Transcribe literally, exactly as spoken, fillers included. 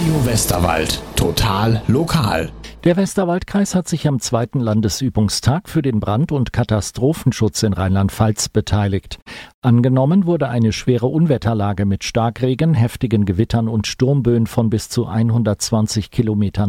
Radio Westerwald. Total lokal. Der Westerwaldkreis hat sich am zweiten Landesübungstag für den Brand- und Katastrophenschutz in Rheinland-Pfalz beteiligt. Angenommen wurde eine schwere Unwetterlage mit Starkregen, heftigen Gewittern und Sturmböen von bis zu hundertzwanzig Kilometern